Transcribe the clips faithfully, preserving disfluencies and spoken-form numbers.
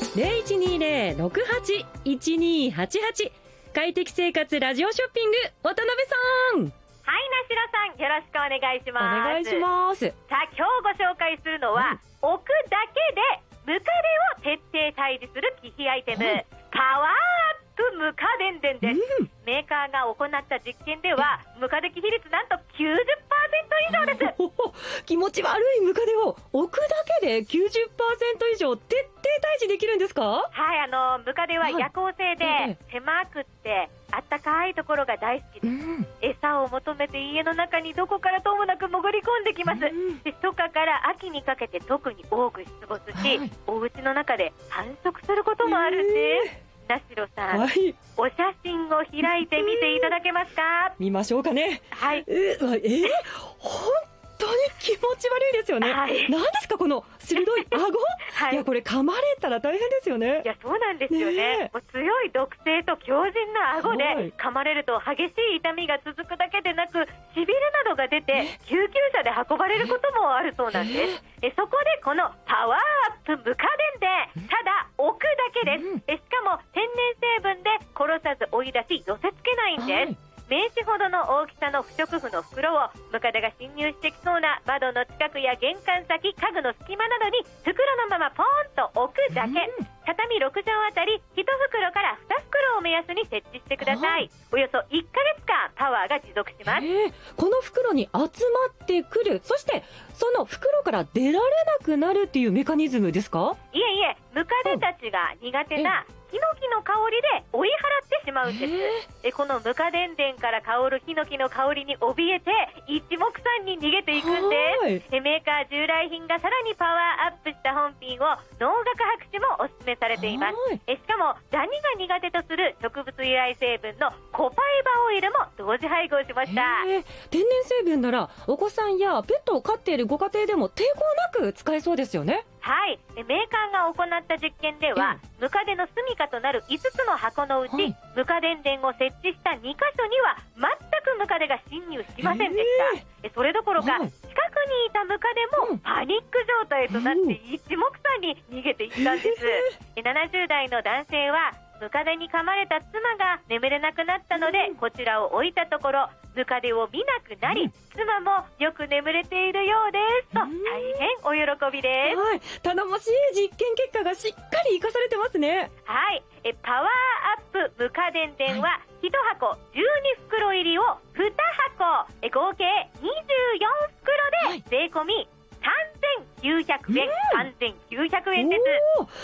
ゼロいちにゼロ ろくはち いちにはちはち。快適生活ラジオショッピング、渡辺さん。 はい、なしろさん、よろしくお願いします。 お願いします。 さあ、今日ご紹介するのは、うん、置くだけでムカデを徹底退治する機器アイテム、うん、パワーアップムカデンデンです、うん、メーカーが行った実験ではムカデ機比率なんと きゅうじゅっパーセント 以上です。 気持ち悪いムカデを置くだけで きゅうじゅっパーセント 以上徹底退治できるんですか？ はい、あのムカデは夜行性で狭くってあったかいところが大好きです、うん、餌を求めて家の中にどこからともなく潜り込んできます、うん、で初夏から秋にかけて特に多く出没し、はい、お家の中で繁殖することもあるんです、えーなしろさん、はい、お写真を開いてみていただけますか？ 見ましょうかね。 はい。 えー、えー、本当に気持ち悪いですよね。はい、何ですかこの鋭い顎、はい、いやこれ噛まれたら大変ですよね。 いやそうなんですよね。ねもう強い毒性と強靭な顎で噛まれると激しい痛みが続くだけでなくしびれなどが出て救急車で運ばれることもあるそうなんです。えそこでこのパワーアップムカデンでただ置くだけです、うん、えしかも天然成分で殺さず追い出し寄せ付けないんです、はい名刺ほどの大きさの不織布の袋をムカデが侵入してきそうな窓の近くや玄関先家具の隙間などに袋のままポーンと置くだけ、うん、畳ろくじょうあたりいち袋からに袋を目安に設置してください。およそいっかげつかんパワーが持続します。 この袋に集まってくるそしてその袋から出られなくなるっていうメカニズムですか？ いえいえムカデたちが苦手なヒノキの香りで追い払ってしまうんです。えこのムカデンデンから香るヒノキの香りに怯えて一目散に逃げていくんです。えメーカー従来品がさらにパワーアップした本品を農学博士もお勧めされています。えしかもダニが苦手とする植物由来成分のコパイバオイルも同時配合しました。 天然成分ならお子さんやペットを飼っているご家庭でも抵抗なく使えそうですよね。 はい、メーカーが行った実験では、うん、ムカデの住処となるいつつの箱のうち、はい、ムカデンデンを設置したにかしょには全くムカデが侵入しませんでした。えそれどころか、はい、近くにいたムカデもパニック状態となって一目散に逃げていったんです。えななじゅう代の男性はムカデに噛まれた妻が眠れなくなったので、うん、こちらを置いたところムカデを見なくなり、うん、妻もよく眠れているようですと、うん、大変お喜びです、 はい、頼もしい実験結果がしっかり生かされてますね。 はい、えパワーアップムカデンデンはいち箱じゅうに袋入りをに箱え合計にじゅうよん袋で税込みさんぜんきゅうひゃくえん、うん、さんぜんきゅうひゃくえんです。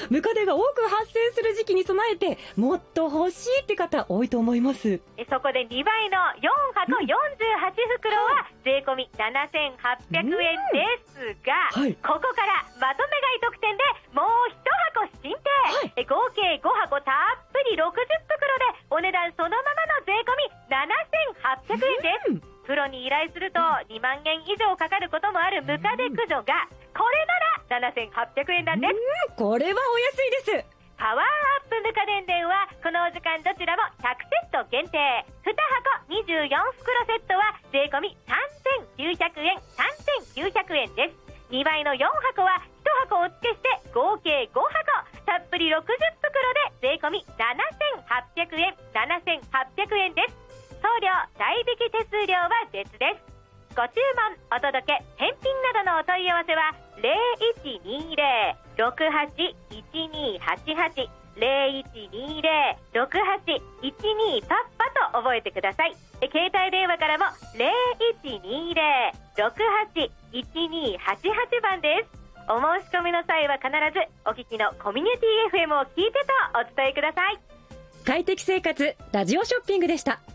ムカデが多く発生する時期に備えてもっと欲しいって方多いと思います。 えそこでにばいのよん箱よんじゅうはち袋は税込みななせんはっぴゃくえんですが、うんはい、ここからまとめ買い特典でもういち箱進呈、はい、え合計ご箱たっぷりろくじゅっ袋でお値段そのままの税込みななせんはっぴゃくえんです、うんプロに依頼するとにまんえん以上かかることもあるムカデ駆除がこれならななせんはっぴゃくえんなんです。 これはお安いです。 パワーアップムカデンデンはこのお時間どちらもひゃくセット限定に箱にじゅうよん袋セットは税込みさんぜんきゅうひゃくえんさんぜんきゅうひゃくえんです。にばいのよん箱はいち箱お付けして合計ご箱たっぷりろくじゅっ袋で税込みななせんはっぴゃくえんななせんはっぴゃくえんです。送料代引き手数料は別です。ご注文お届け返品などのお問い合わせはゼロいちにゼロ ろくはち いちにはちはち ゼロいちにゼロ ろくはち いちにパッパと覚えてください。携帯電話からもゼロいちにゼロ ろくはち いちにはちはち番です。お申し込みの際は必ずお聞きのコミュニティ エフエム を聞いてとお伝えください。 快適生活ラジオショッピングでした。